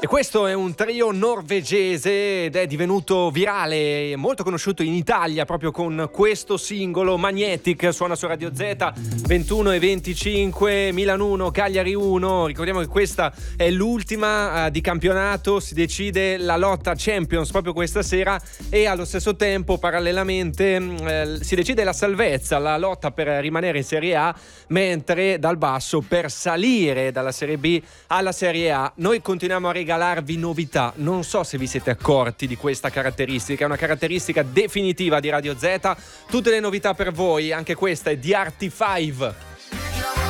E questo è un trio norvegese ed è divenuto virale, molto conosciuto in Italia proprio con questo singolo. Magnetic suona su Radio Z, 21:25, Milan 1, Cagliari 1. Ricordiamo che questa è l'ultima di campionato, si decide la lotta Champions proprio questa sera e allo stesso tempo parallelamente si decide la salvezza, la lotta per rimanere in Serie A, mentre dal basso per salire dalla Serie B alla Serie A. Noi continuiamo a regalarvi novità, non so se vi siete accorti di questa caratteristica, è una caratteristica definitiva di Radio Z. Tutte le novità per voi, anche questa è di Arti 5.